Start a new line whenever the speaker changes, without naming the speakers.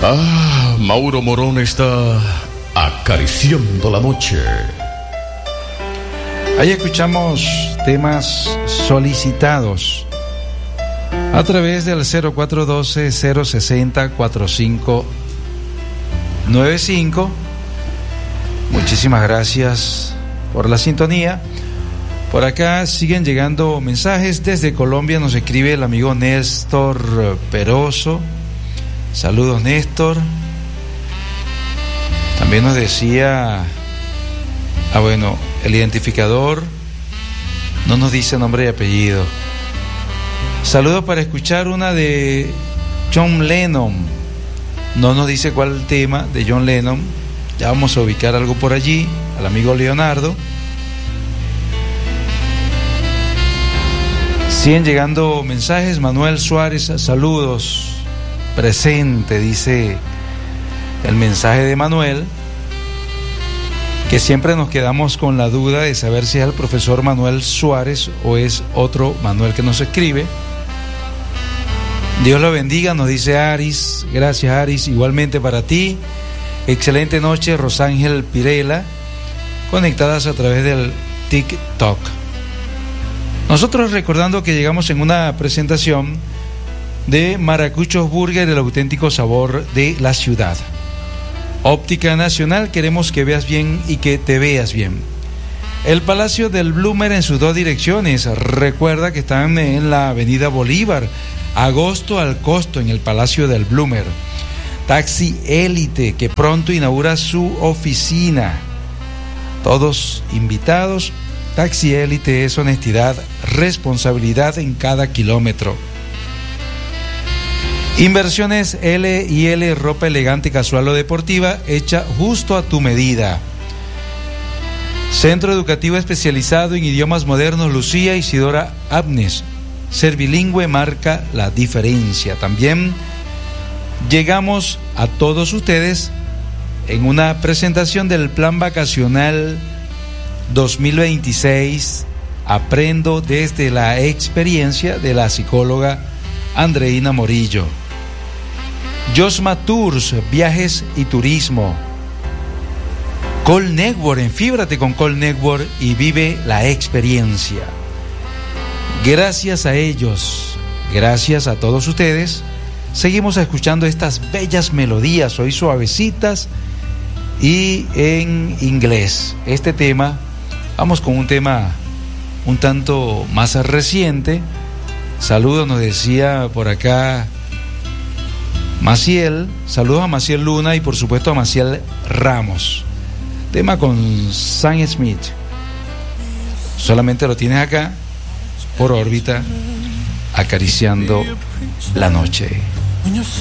Mauro Morón está acariciando la noche.
Ahí escuchamos temas solicitados a través del 0412-060-4595. Muchísimas gracias por la sintonía. Por acá siguen llegando mensajes. Desde Colombia nos escribe el amigo Néstor Peroso. Saludos, Néstor. También nos decía, el identificador no nos dice nombre y apellido. Saludos para escuchar una de John Lennon. No nos dice cuál tema de John Lennon. Ya vamos a ubicar algo por allí. Al amigo Leonardo. Siguen llegando mensajes. Manuel Suárez, saludos. Presente, dice el mensaje de Manuel, que siempre nos quedamos con la duda de saber si es el profesor Manuel Suárez o es otro Manuel que nos escribe. Dios lo bendiga, nos dice Aris. Gracias, Aris, igualmente para ti. Excelente noche, Rosángel Pirela, conectadas a través del TikTok. Nosotros recordando que llegamos en una presentación de Maracuchos Burger, el auténtico sabor de la ciudad. Óptica Nacional, queremos que veas bien y que te veas bien. El Palacio del Bloomer en sus dos direcciones. Recuerda que están en la avenida Bolívar, Agosto al Costo, en el Palacio del Bloomer. Taxi Élite, que pronto inaugura su oficina. Todos invitados. Taxi Élite es honestidad, responsabilidad en cada kilómetro. Inversiones L&L, ropa elegante, casual o deportiva, hecha justo a tu medida. Centro Educativo Especializado en Idiomas Modernos Lucía Isidora Abnes. Ser bilingüe marca la diferencia. También llegamos a todos ustedes en una presentación del Plan Vacacional 2026. Aprendo desde la experiencia de la psicóloga Andreina Morillo. Josma Tours, viajes y turismo. Call Network, enfíbrate con Call Network y vive la experiencia. Gracias a ellos, gracias a todos ustedes, seguimos escuchando estas bellas melodías, hoy suavecitas y en inglés. Este tema, vamos con un tema un tanto más reciente. Saludos, nos decía por acá Maciel. Saludos a Maciel Luna y por supuesto a Maciel Ramos. Tema con Sam Smith. Solamente lo tienes acá por órbita, acariciando la noche.